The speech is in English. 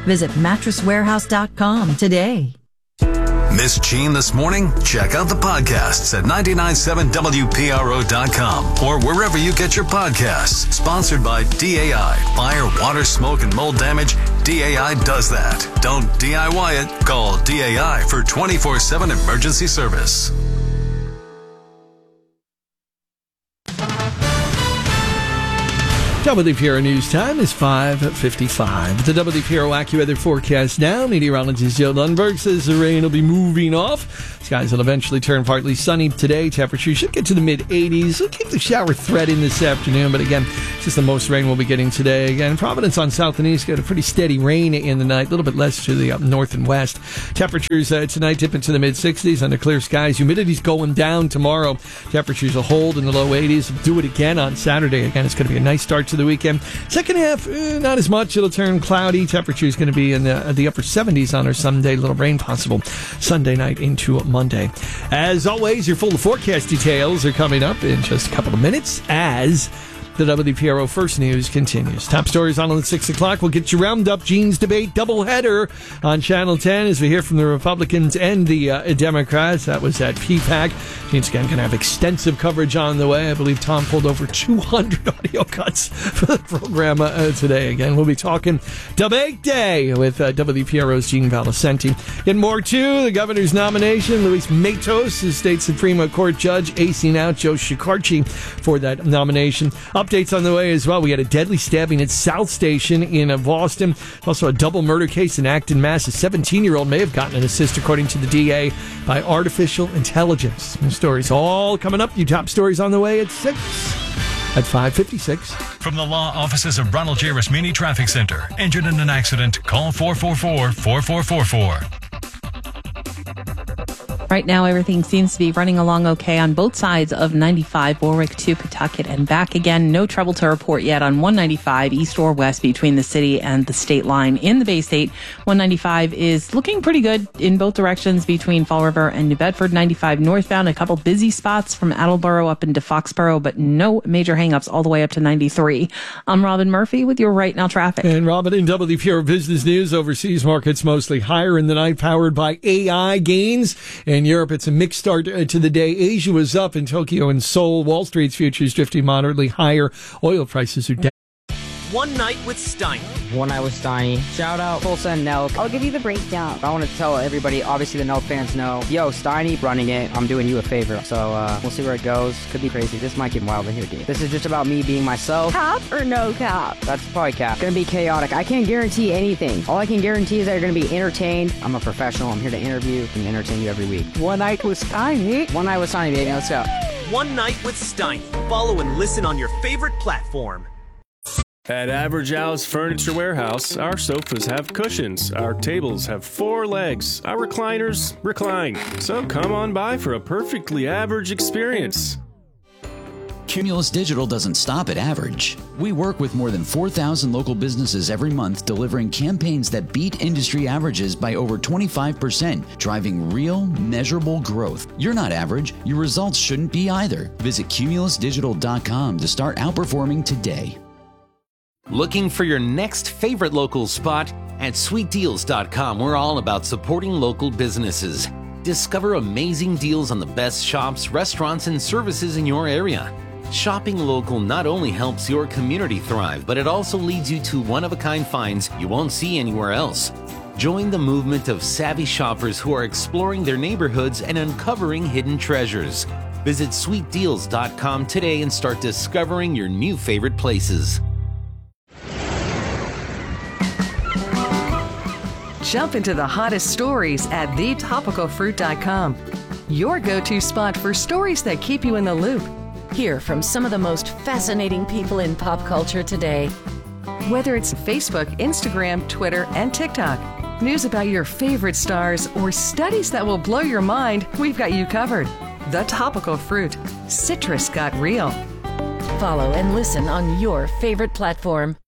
Visit mattresswarehouse.com today. Miss Jean this morning? Check out the podcasts at 997WPRO.com or wherever you get your podcasts. Sponsored by DAI. Fire, water, smoke, and mold damage. DAI does that. Don't DIY it. Call DAI for 24/7 emergency service. WPRO News Time is 5:55. The WPRO AccuWeather forecast now. Meteorologist Joe Lundberg says the rain will be moving off. Skies will eventually turn partly sunny today. Temperatures should get to the mid-80s. We'll keep the shower threat in this afternoon, but again, just the most rain we'll be getting today. Again, Providence on south and east got a pretty steady rain in the night, a little bit less to the up north and west. Temperatures tonight dip into the mid-60s under clear skies. Humidity's going down tomorrow. Temperatures will hold in the low 80s. Do it again on Saturday. Again, it's going to be a nice start to the weekend. Second half, not as much. It'll turn cloudy. Temperature is going to be in the upper 70s on our Sunday. A little rain possible Sunday night into Monday. As always, your full forecast details are coming up in just a couple of minutes as the WPRO First News continues. Top stories on at 6 o'clock. We'll get you Roundup Gene's debate doubleheader on Channel 10 as we hear from the Republicans and the Democrats. That was at PPAC. Gene's again going to have extensive coverage on the way. I believe Tom pulled over 200 audio cuts for the program today. Again, we'll be talking Debate Day with WPRO's Gene Valicenti. And more too, the governor's nomination. Luis Matos, the state Supreme Court judge, acing out Joe Shekarchi for that nomination. Updates on the way as well. We had a deadly stabbing at South Station in Boston. Also a double murder case in Acton, Mass. A 17-year-old may have gotten an assist, according to the DA, by artificial intelligence. The stories all coming up. You top stories on the way at 6. At 5:56. From the law offices of Ronald J. Rasmini Traffic Center. Injured in an accident? Call 444-4444. Right now, everything seems to be running along okay on both sides of 95, Warwick to Pawtucket and back again. No trouble to report yet on 195 east or west between the city and the state line in the Bay State. 195 is looking pretty good in both directions between Fall River and New Bedford. 95 northbound, a couple busy spots from Attleboro up into Foxborough, but no major hangups all the way up to 93. I'm Robin Murphy with your Right Now traffic. And Robin, in WPRO Business News, overseas markets mostly higher in the night, powered by AI gains. In Europe, it's a mixed start to the day. Asia was up in Tokyo and Seoul. Wall Street's futures drifting moderately higher. Oil prices are down. One Night with Steiny. One Night with Steiny. Shout out Tulsa and Nelk. I'll give you the breakdown. I want to tell everybody, obviously the Nelk fans know, yo, Steiny running it. I'm doing you a favor. So we'll see where it goes. Could be crazy. This might get wild in here, dude. This is just about me being myself. Cap or no cap? That's probably cap. Gonna be chaotic. I can't guarantee anything. All I can guarantee is that you're gonna be entertained. I'm a professional. I'm here to interview and entertain you every week. One Night with Steiny. One Night with Steiny, baby. Let's go. One Night with Steiny. Follow and listen on your favorite platform. At Average Al's Furniture Warehouse, our sofas have cushions, our tables have 4 legs, our recliners recline. So come on by for a perfectly average experience. Cumulus Digital doesn't stop at average. We work with more than 4,000 local businesses every month, delivering campaigns that beat industry averages by over 25%, driving real, measurable growth. You're not average. Your results shouldn't be either. Visit cumulusdigital.com to start outperforming today. Looking for your next favorite local spot? At sweetdeals.com, we're all about supporting local businesses. Discover amazing deals on the best shops, restaurants, and services in your area. Shopping local not only helps your community thrive, but it also leads you to one-of-a-kind finds you won't see anywhere else. Join the movement of savvy shoppers who are exploring their neighborhoods and uncovering hidden treasures. Visit sweetdeals.com today and start discovering your new favorite places. Jump into the hottest stories at thetopicalfruit.com. Your go-to spot for stories that keep you in the loop. Hear from some of the most fascinating people in pop culture today. Whether it's Facebook, Instagram, Twitter, and TikTok, news about your favorite stars, or studies that will blow your mind, we've got you covered. The Topical Fruit. Citrus got real. Follow and listen on your favorite platform.